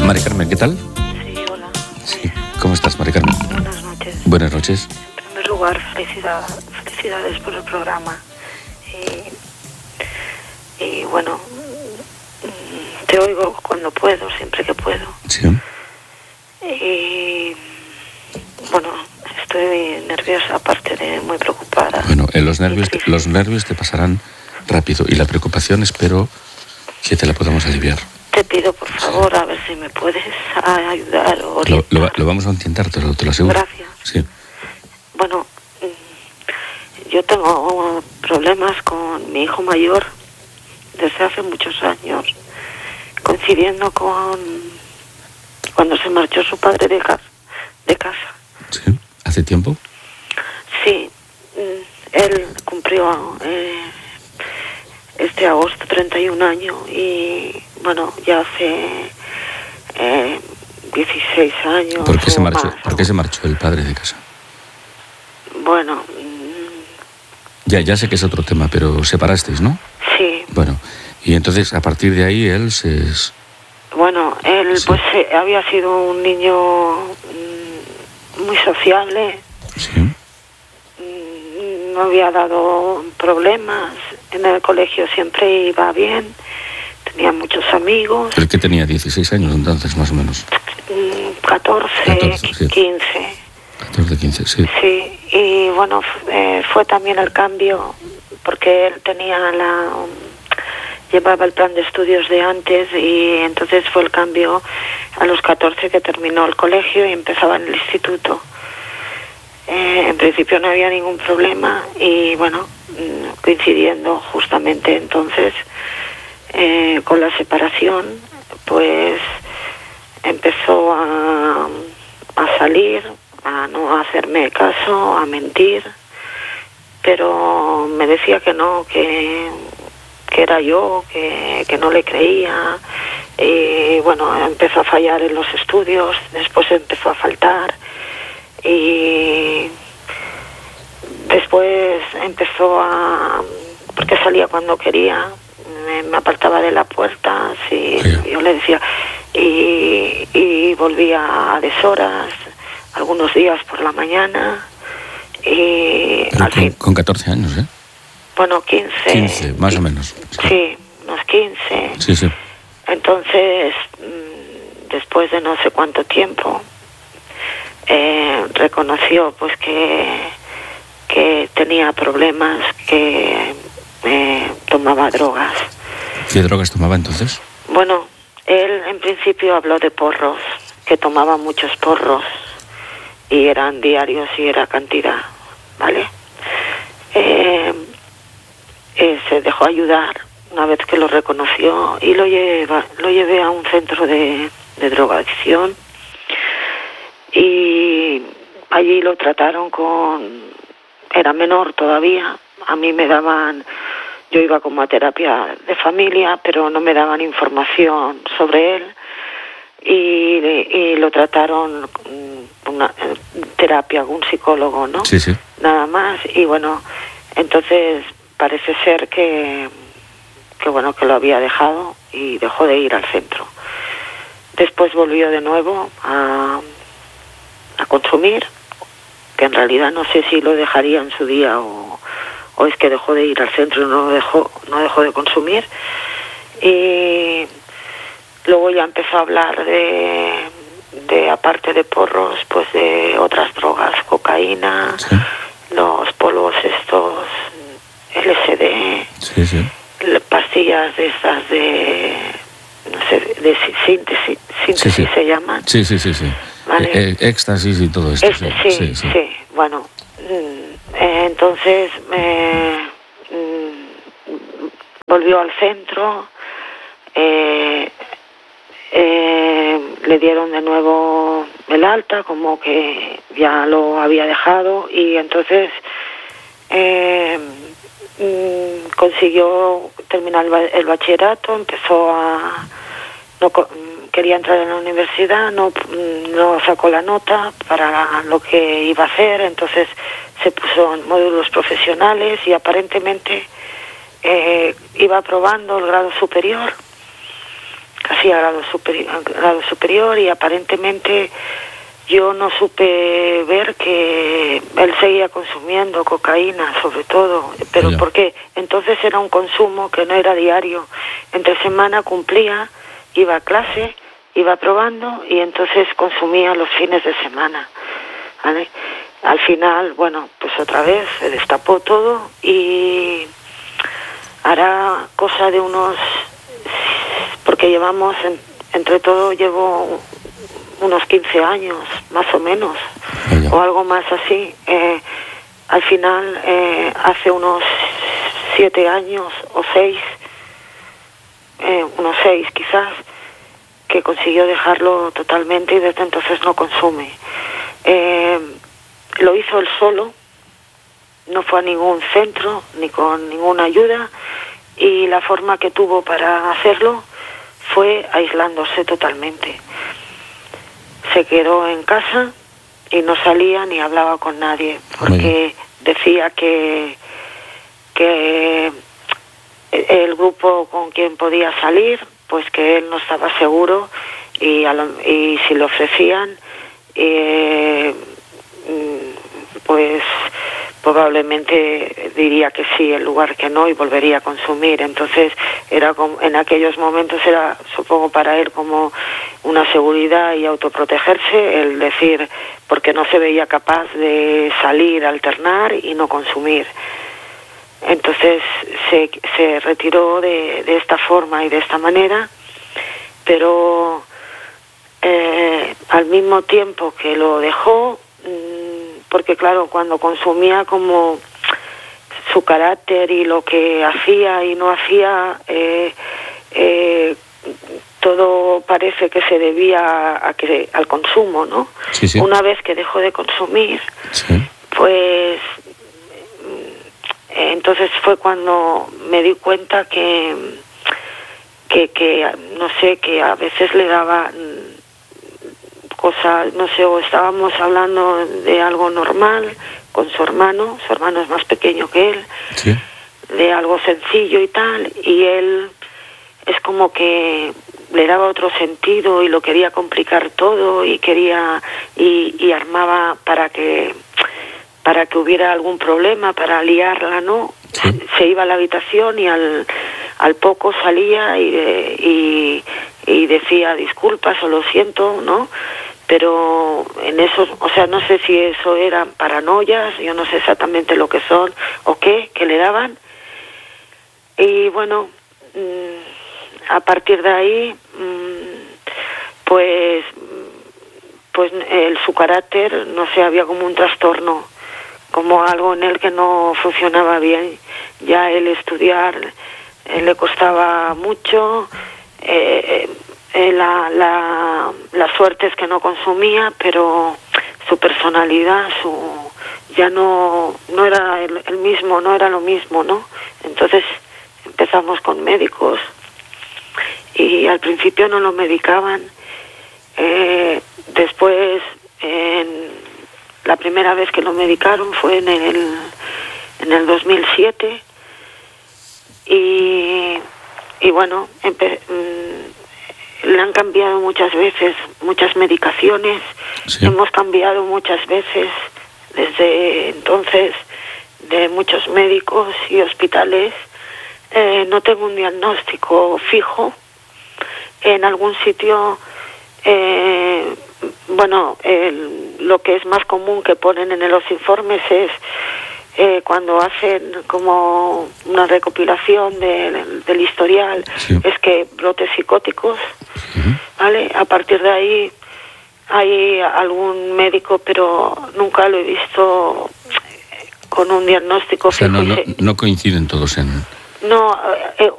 Mari Carmen, ¿qué tal? Sí, hola. Sí. ¿Cómo estás, Mari Carmen? Buenas noches. Buenas noches. En primer lugar, felicidades por el programa. Y bueno, te oigo cuando puedo, siempre que puedo. Sí. Y bueno, estoy nerviosa, aparte de muy preocupada. Bueno, los nervios te pasarán rápido y la preocupación espero que te la podamos aliviar. Te pido, por favor, a ver si me puedes ayudar o orientar. Lo vamos a intentar, te lo aseguro. Gracias. Sí. Bueno, yo tengo problemas con mi hijo mayor desde hace muchos años, coincidiendo con cuando se marchó su padre de casa. Sí. ¿Hace tiempo? Sí, él cumplió este agosto 31 años y bueno, ya hace 16 años. ¿Por qué se marchó? Más, ¿Por qué se marchó el padre de casa? Bueno. Ya sé que es otro tema, pero separasteis, ¿no? Sí. Bueno, y entonces a partir de ahí él se... Bueno, él sí. Pues había sido un niño muy sociable. Sí. No había dado problemas. En el colegio siempre iba bien. Tenía muchos amigos. ¿El que tenía 16 años entonces, más o menos? 14, sí. 15. 14, 15, sí. Sí, y bueno, fue también el cambio, porque él llevaba el plan de estudios de antes y entonces fue el cambio a los 14 que terminó el colegio y empezaba en el instituto. En principio no había ningún problema y bueno, coincidiendo justamente entonces con la separación, pues empezó a salir, a no hacerme caso, a mentir, pero me decía que no, que era yo, que no le creía. Y bueno, empezó a fallar en los estudios, después empezó a faltar y después empezó porque salía cuando quería, me apartaba de la puerta, sí, yo le decía, y volvía a deshoras, algunos días por la mañana. Y pero con 14 años, ¿eh? Bueno, 15. 15, más o menos. Sí, unos 15. Sí, sí. Entonces, después de no sé cuánto tiempo, reconoció pues que tenía problemas, que tomaba drogas. ¿Qué drogas tomaba entonces? Bueno, él en principio habló de porros, que tomaba muchos porros y eran diarios y era cantidad, ¿vale? Se dejó ayudar una vez que lo reconoció y lo llevé a un centro de drogadicción y allí lo trataron era menor todavía, a mí yo iba como a terapia de familia, pero no me daban información sobre él y lo trataron una terapia, un psicólogo, ¿no? Sí, sí. Nada más, y bueno, entonces parece ser que lo había dejado y dejó de ir al centro. Después volvió de nuevo a consumir, que en realidad no sé si lo dejaría en su día o es que dejó de ir al centro y no dejó de consumir. Y luego ya empezó a hablar de aparte de porros, pues de otras drogas, cocaína, sí, los polvos estos, LSD, sí, sí, pastillas de estas no sé, de síntesis sí, sí, se llaman. Sí, sí, sí, sí. ¿Vale? Éxtasis y todo esto. Sí. Bueno, entonces volvió al centro, le dieron de nuevo el alta, como que ya lo había dejado, y entonces consiguió terminar el bachillerato, quería entrar en la universidad, no sacó la nota para lo que iba a hacer, entonces se puso en módulos profesionales y aparentemente iba aprobando el grado superior, hacía grado superior y aparentemente yo no supe ver que él seguía consumiendo cocaína, sobre todo, pero porque entonces era un consumo que no era diario. Entre semana cumplía, iba a clase, iba probando y entonces consumía los fines de semana, ¿vale? Al final, bueno, pues otra vez se destapó todo y hará cosa de unos... porque llevamos, entre todo, llevo unos 15 años, más o menos, o algo más así. Al final, hace unos 7 años o 6, unos 6 quizás, que consiguió dejarlo totalmente y desde entonces no consume. Lo hizo él solo, no fue a ningún centro ni con ninguna ayuda, y la forma que tuvo para hacerlo fue aislándose totalmente. Se quedó en casa y no salía ni hablaba con nadie, porque decía que el grupo con quien podía salir, pues que él no estaba seguro y si le ofrecían, pues probablemente diría que sí en lugar que no y volvería a consumir. Entonces era como, en aquellos momentos era, supongo, para él como una seguridad y autoprotegerse el decir, porque no se veía capaz de salir, alternar y no consumir. Entonces se retiró de esta forma y de esta manera, pero al mismo tiempo que lo dejó, porque claro, cuando consumía, como su carácter y lo que hacía y no hacía, todo parece que se debía al consumo, ¿no? Sí, sí. Una vez que dejó de consumir, sí, pues entonces fue cuando me di cuenta que no sé, que a veces le daba cosas, no sé, o estábamos hablando de algo normal con su hermano es más pequeño que él, sí, de algo sencillo y tal, y él es como que le daba otro sentido y lo quería complicar todo y quería y armaba para que hubiera algún problema, para liarla, ¿no? Sí. Se iba a la habitación y al poco salía y decía disculpas o lo siento, ¿no? Pero en eso, o sea, no sé si eso eran paranoias, yo no sé exactamente lo que son o qué, que le daban. Y bueno, a partir de ahí, pues su carácter, no sé, había como un trastorno, como algo en él que no funcionaba bien. Ya el estudiar le costaba mucho, la suerte es que no consumía, pero su personalidad, ya no era el mismo, no era lo mismo, ¿no? Entonces empezamos con médicos y al principio no lo medicaban. Después, la primera vez que lo medicaron fue en el 2007 y bueno, le han cambiado muchas veces, muchas medicaciones, sí, hemos cambiado muchas veces desde entonces de muchos médicos y hospitales. No tengo un diagnóstico fijo. En algún sitio, bueno, lo que es más común que ponen en los informes es cuando hacen como una recopilación del historial, sí, es que brotes psicóticos, ¿vale? A partir de ahí hay algún médico, pero nunca lo he visto con un diagnóstico fijo. O sea, no coinciden todos en... No,